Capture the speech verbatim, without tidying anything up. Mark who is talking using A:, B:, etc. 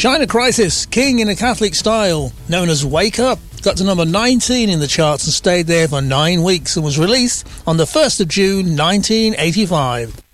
A: China Crisis, King in a Catholic Style, known as Wake Up, got to number nineteen in the charts and stayed there for nine weeks and was released on the first of June nineteen eighty-five.